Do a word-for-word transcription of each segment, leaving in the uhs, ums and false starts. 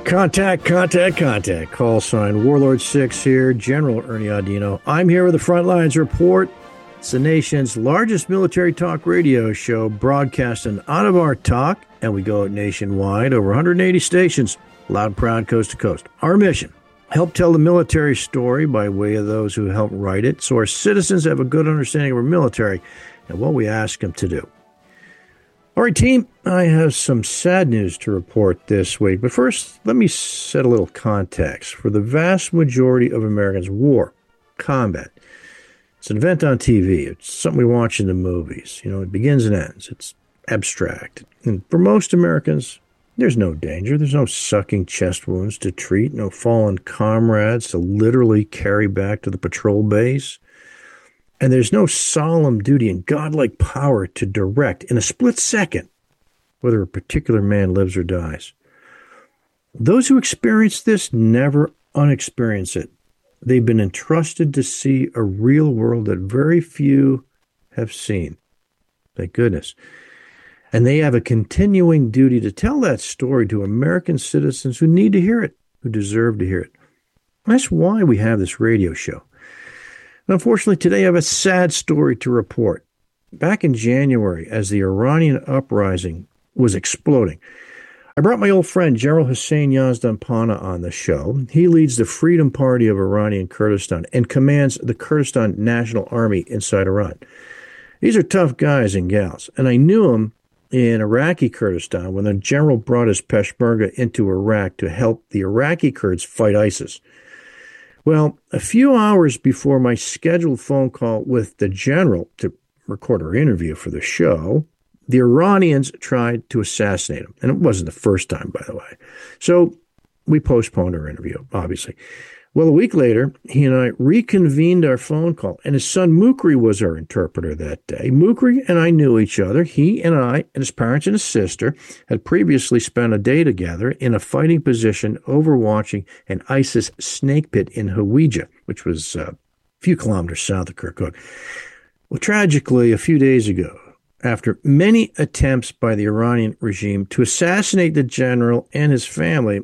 Contact, contact, contact. Call sign Warlord six here, General Ernie Audino. I'm here with the Frontlines Report. It's the nation's largest military talk radio show, broadcasting out of our talk, and we go nationwide, over one hundred eighty stations, loud and proud, coast to coast. Our mission, help tell the military story by way of those who help write it, so our citizens have a good understanding of our military and what we ask them to do. All right, team, I have some sad news to report this week. But first, let me set a little context. For the vast majority of Americans, war, combat, it's an event on T V. It's something we watch in the movies. You know, it begins and ends. It's abstract. And for most Americans, there's no danger. There's no sucking chest wounds to treat, no fallen comrades to literally carry back to the patrol base. And there's no solemn duty and godlike power to direct in a split second whether a particular man lives or dies. Those who experience this never unexperience it. They've been entrusted to see a real world that very few have seen. Thank goodness. And they have a continuing duty to tell that story to American citizens who need to hear it, who deserve to hear it. That's why we have this radio show. Unfortunately, today I have a sad story to report. Back in January, as the Iranian uprising was exploding, I brought my old friend General Hussein Yazdanpana on the show. He leads the Freedom Party of Iranian Kurdistan and commands the Kurdistan National Army inside Iran. These are tough guys and gals, and I knew him in Iraqi Kurdistan when the general brought his Peshmerga into Iraq to help the Iraqi Kurds fight ISIS. Well, a few hours before my scheduled phone call with the general to record our interview for the show, the Iranians tried to assassinate him. And it wasn't the first time, by the way. So we postponed our interview, obviously. Well, a week later, he and I reconvened our phone call, and his son Mukri was our interpreter that day. Mukri and I knew each other. He and I and his parents and his sister had previously spent a day together in a fighting position overwatching an ISIS snake pit in Hawija, which was uh, a few kilometers south of Kirkuk. Well, tragically, a few days ago, after many attempts by the Iranian regime to assassinate the general and his family,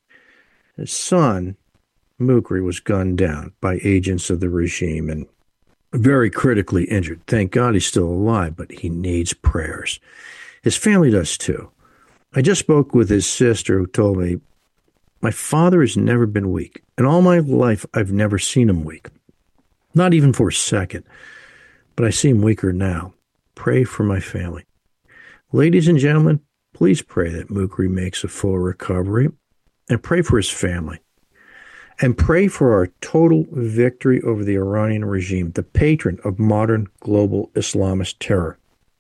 his son Mukri was gunned down by agents of the regime and very critically injured. Thank God he's still alive, but he needs prayers. His family does too. I just spoke with his sister who told me, my father has never been weak. In all my life, I've never seen him weak. Not even for a second. But I see him weaker now. Pray for my family. Ladies and gentlemen, please pray that Mukri makes a full recovery and pray for his family. And pray for our total victory over the Iranian regime, the patron of modern global Islamist terror.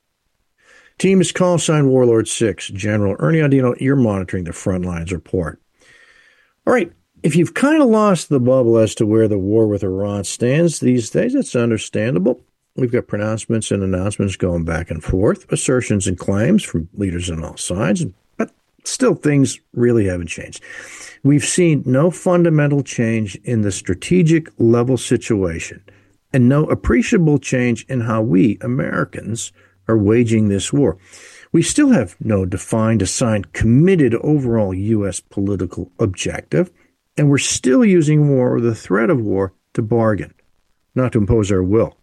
Team is call sign Warlord six, General Ernie Audino. You're monitoring the Frontlines Report. All right, if you've kind of lost the bubble as to where the war with Iran stands these days, it's understandable. We've got pronouncements and announcements going back and forth, assertions and claims from leaders on all sides, but still things really haven't changed. We've seen no fundamental change in the strategic level situation and no appreciable change in how we, Americans, are waging this war. We still have no defined, assigned, committed overall U S political objective, and we're still using war or the threat of war to bargain, not to impose our will.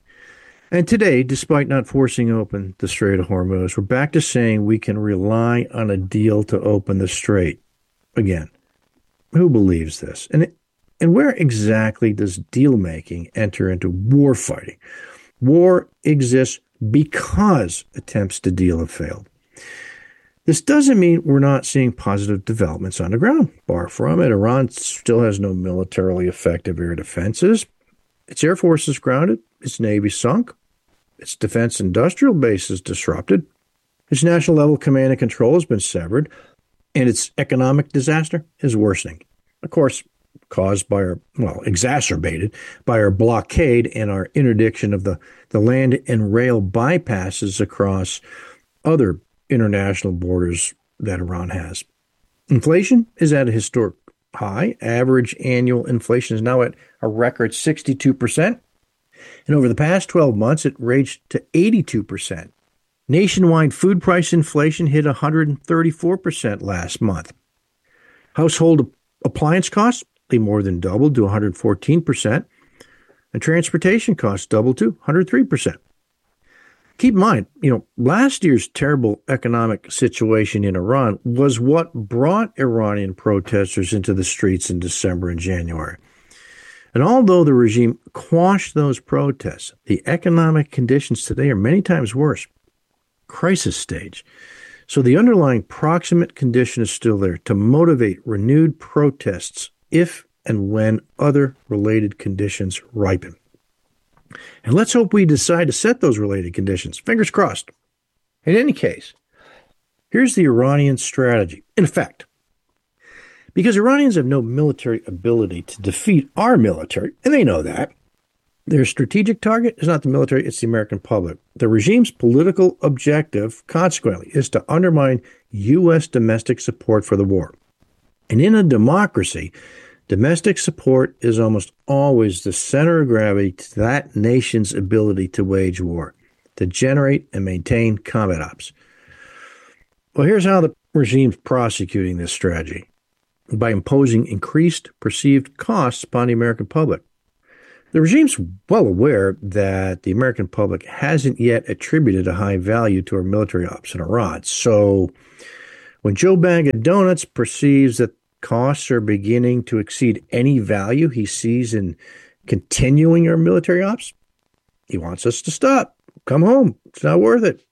And today, despite not forcing open the Strait of Hormuz, we're back to saying we can rely on a deal to open the strait again. Who believes this? And and where exactly does deal-making enter into war fighting? War exists because attempts to deal have failed. This doesn't mean we're not seeing positive developments on the ground. Far from it. Iran still has no militarily effective air defenses. Its air force is grounded. Its navy sunk. Its defense industrial base is disrupted. Its national level command and control has been severed. And its economic disaster is worsening. Of course, caused by our, well, exacerbated by our blockade and our interdiction of the, the land and rail bypasses across other international borders that Iran has. Inflation is at a historic high. Average annual inflation is now at a record sixty-two percent. And over the past twelve months, it raged to eighty-two percent. Nationwide food price inflation hit one hundred thirty-four percent last month. Household appliance costs, they more than doubled to one hundred fourteen percent. And transportation costs doubled to one hundred three percent. Keep in mind, you know, last year's terrible economic situation in Iran was what brought Iranian protesters into the streets in December and January. And although the regime quashed those protests, the economic conditions today are many times worse. Crisis stage. So the underlying proximate condition is still there to motivate renewed protests if and when other related conditions ripen. And let's hope we decide to set those related conditions. Fingers crossed. In any case, here's the Iranian strategy. In effect, because Iranians have no military ability to defeat our military, and they know that, their strategic target is not the military, it's the American public. The regime's political objective, consequently, is to undermine U S domestic support for the war. And in a democracy, domestic support is almost always the center of gravity to that nation's ability to wage war, to generate and maintain combat ops. Well, here's how the regime's prosecuting this strategy: by imposing increased perceived costs upon the American public. The regime's well aware that the American public hasn't yet attributed a high value to our military ops in Iran. So when Joe Bag of Donuts perceives that costs are beginning to exceed any value he sees in continuing our military ops, he wants us to stop. Come home. It's not worth it.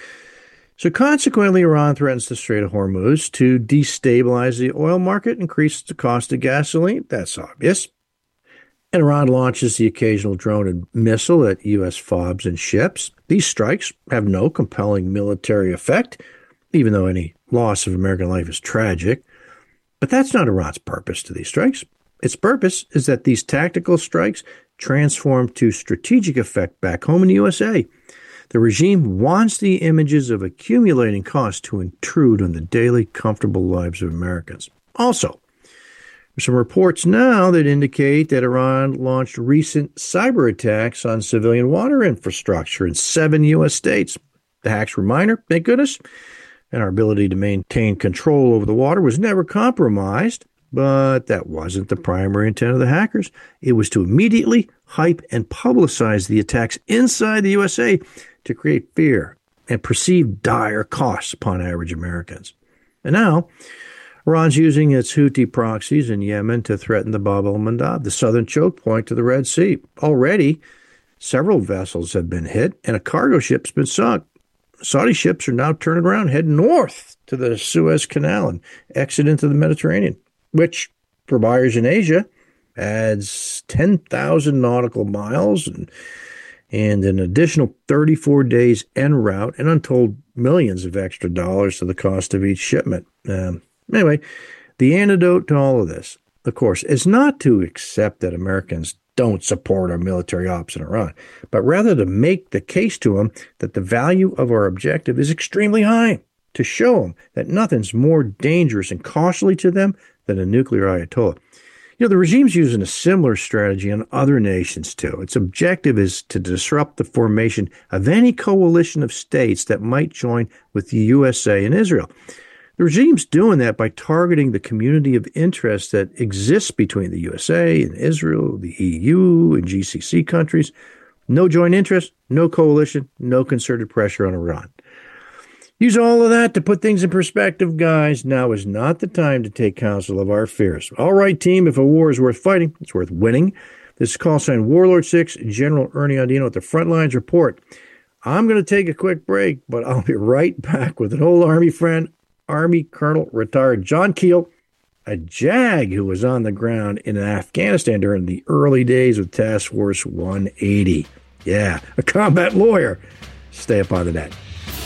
So consequently, Iran threatens the Strait of Hormuz to destabilize the oil market, increase the cost of gasoline. That's obvious. And Iran launches the occasional drone and missile at U S FOBs and ships. These strikes have no compelling military effect, even though any loss of American life is tragic. But that's not Iran's purpose to these strikes. Its purpose is that these tactical strikes transform to strategic effect back home in the U S A. The regime wants the images of accumulating costs to intrude on the daily comfortable lives of Americans. Also, there's some reports now that indicate that Iran launched recent cyber attacks on civilian water infrastructure in seven U S states. The hacks were minor, thank goodness, and our ability to maintain control over the water was never compromised. But that wasn't the primary intent of the hackers. It was to immediately hype and publicize the attacks inside the U S A to create fear and perceived dire costs upon average Americans. And now, Iran's using its Houthi proxies in Yemen to threaten the Bab el-Mandab, the southern choke point to the Red Sea. Already, several vessels have been hit, and a cargo ship's been sunk. Saudi ships are now turning around, heading north to the Suez Canal and exit into the Mediterranean, which, for buyers in Asia, adds ten thousand nautical miles and, and an additional thirty-four days en route and untold millions of extra dollars to the cost of each shipment. Um, anyway, the antidote to all of this, of course, is not to accept that Americans don't support our military ops in Iran, but rather to make the case to them that the value of our objective is extremely high, to show them that nothing's more dangerous and costly to them than a nuclear ayatollah. You know, the regime's using a similar strategy on other nations, too. Its objective is to disrupt the formation of any coalition of states that might join with the U S A and Israel. The regime's doing that by targeting the community of interest that exists between the U S A and Israel, the E U, and G C C countries. No joint interest, no coalition, no concerted pressure on Iran. Use all of that to put things in perspective, guys. Now is not the time to take counsel of our fears. All right, team, if a war is worth fighting, it's worth winning. This is call sign Warlord six, General Ernie Audino at the Frontlines Report. I'm going to take a quick break, but I'll be right back with an old Army friend, Army Colonel retired John Keel, a JAG who was on the ground in Afghanistan during the early days of Task Force one eighty. Yeah, a combat lawyer. Stay up on the net.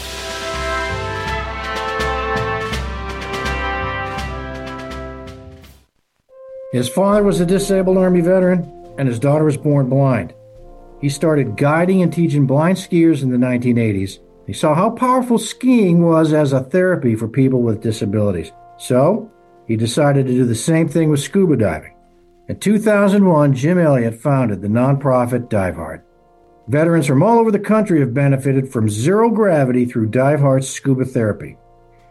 His father was a disabled Army veteran, and his daughter was born blind. He started guiding and teaching blind skiers in the nineteen eighties. He saw how powerful skiing was as a therapy for people with disabilities. So, he decided to do the same thing with scuba diving. In two thousand one, Jim Elliott founded the nonprofit Dive Hard. Veterans from all over the country have benefited from zero gravity through Dive Hard's scuba therapy.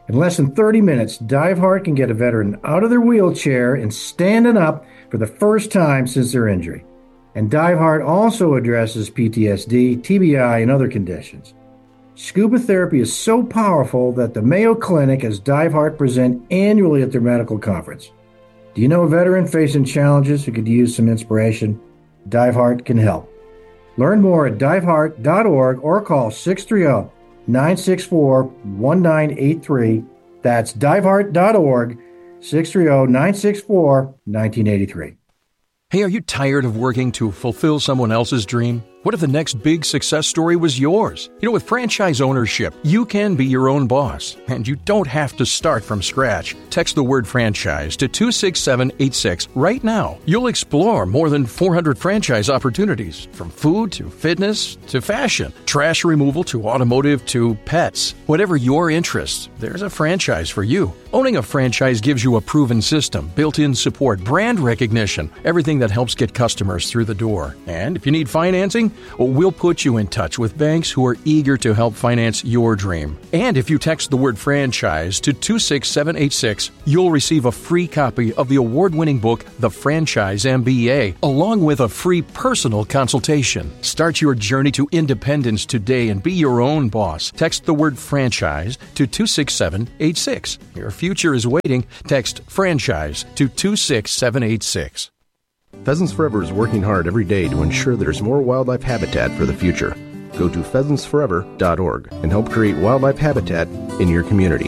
In less than thirty minutes, DiveHeart can get a veteran out of their wheelchair and standing up for the first time since their injury. And DiveHeart also addresses P T S D, T B I, and other conditions. Scuba therapy is so powerful that the Mayo Clinic has DiveHeart present annually at their medical conference. Do you know a veteran facing challenges who could use some inspiration? DiveHeart can help. Learn more at dive heart dot org or call six three zero, nine six four, one nine eight three. That's dive heart dot org, six three zero, nine six four, one nine eight three. Hey, are you tired of working to fulfill someone else's dream? What if the next big success story was yours? You know, with franchise ownership, you can be your own boss, and you don't have to start from scratch. Text the word franchise to two six seven eight six right now. You'll explore more than four hundred franchise opportunities, from food to fitness to fashion, trash removal to automotive to pets. Whatever your interests, there's a franchise for you. Owning a franchise gives you a proven system, built-in support, brand recognition, everything that helps get customers through the door. And if you need financing, well, we'll put you in touch with banks who are eager to help finance your dream. And if you text the word franchise to two six seven eight six, you'll receive a free copy of the award-winning book, The Franchise M B A, along with a free personal consultation. Start your journey to independence today and be your own boss. Text the word franchise to two six seven eight six. Your future is waiting. Text franchise to two six seven eight six. Pheasants Forever is working hard every day to ensure there's more wildlife habitat for the future. Go to pheasants forever dot org and help create wildlife habitat in your community.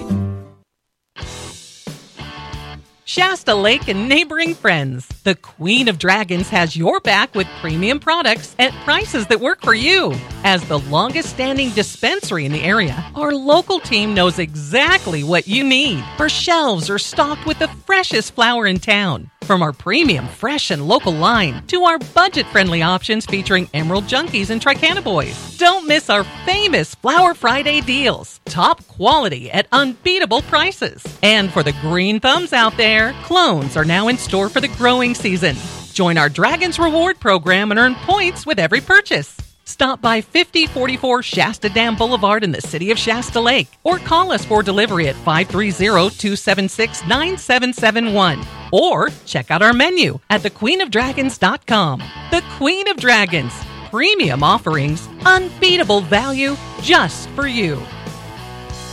Shasta Lake and neighboring friends, the Queen of Dragons has your back with premium products at prices that work for you. As the longest-standing dispensary in the area, our local team knows exactly what you need. Our shelves are stocked with the freshest flower in town. From our premium, fresh, and local line to our budget-friendly options featuring Emerald Junkies and Tricannabis. Don't miss our famous Flower Friday deals. Top quality at unbeatable prices. And for the green thumbs out there, clones are now in store for the growing season. Join our Dragons Reward program and earn points with every purchase. Stop by fifty forty-four Shasta Dam Boulevard in the city of Shasta Lake or call us for delivery at five three zero, two seven six, nine seven seven one or check out our menu at the queen of dragons dot com. The Queen of Dragons. Premium offerings, unbeatable value just for you.